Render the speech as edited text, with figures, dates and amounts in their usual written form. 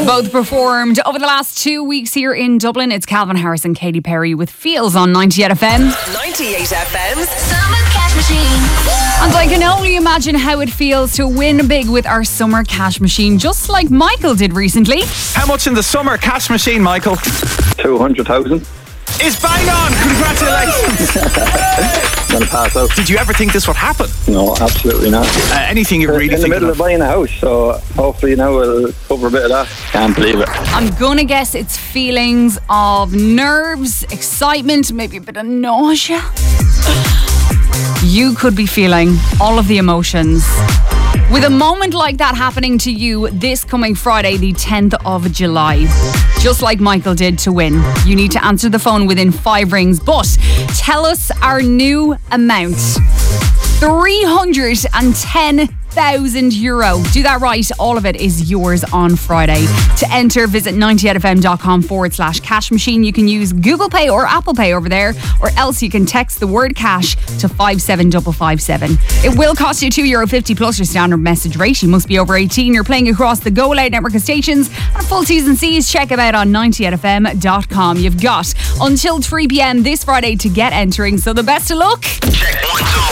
Both performed over the last 2 weeks here in Dublin. It's Calvin Harris and Katy Perry with Feels on 98 FM. 98 FM's Summer Cash Machine. And I can only imagine how it feels to win big with our Summer Cash Machine, just like Michael did recently. How much in the Summer Cash Machine, Michael? 200,000. Is bang on! Congratulations! Gonna pass out. Did you ever think this would happen? No, absolutely not. Anything you We're really in the think middle of buying a house, so hopefully now we'll cover a bit of that. Can't believe it. I'm gonna guess it's feelings of nerves, excitement, maybe a bit of nausea. You could be feeling all of the emotions. With a moment like that happening to you this coming Friday, the 10th of July, just like Michael did to win, you need to answer the phone within 5 rings, but tell us our new amount. €310,000. Do that right. All of it is yours on Friday. To enter, visit 98fm.com/cash machine. You can use Google Pay or Apple Pay over there, or else you can text the word cash to 57557. It will cost you €2.50 plus your standard message rate. You must be over 18. You're playing across the Go Loud network of stations. And full T's and C's, check them out on 98fm.com. You've got until 3 p.m. this Friday to get entering. So the best of luck. Check 1, 2.